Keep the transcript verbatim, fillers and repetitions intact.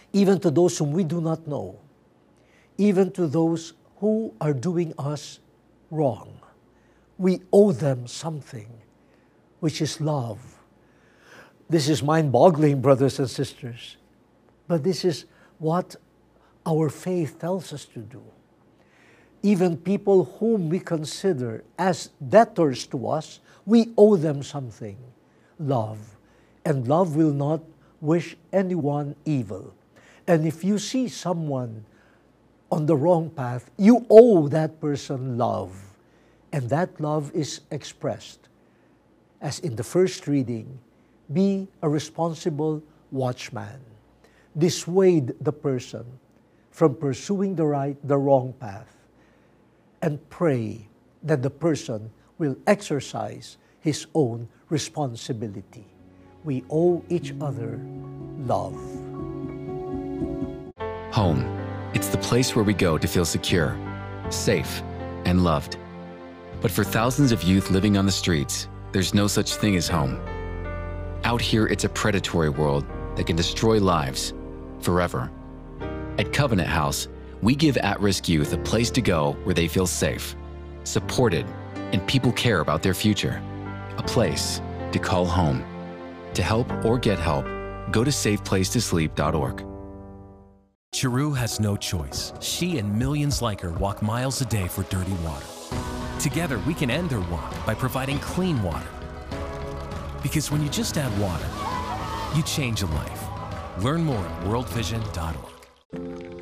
even to those whom we do not know, even to those who are doing us wrong. We owe them something, which is love. This is mind-boggling, brothers and sisters, but this is what our faith tells us to do. Even people whom we consider as debtors to us, we owe them something, love. And love will not wish anyone evil. And if you see someone on the wrong path, you owe that person love. And that love is expressed, as in the first reading, be a responsible watchman. Dissuade the person from pursuing the right, the wrong path, and pray that the person will exercise his own responsibility. We owe each other love. Home. It's the place where we go to feel secure, safe, and loved. But for thousands of youth living on the streets, there's no such thing as home. Out here, it's a predatory world that can destroy lives forever. At Covenant House, we give at-risk youth a place to go where they feel safe, supported, and people care about their future. A place to call home. To help or get help, go to safe place to sleep dot org. Chiru has no choice. She and millions like her walk miles a day for dirty water. Together, we can end their walk by providing clean water. Because when you just add water, you change a life. Learn more at world vision dot org.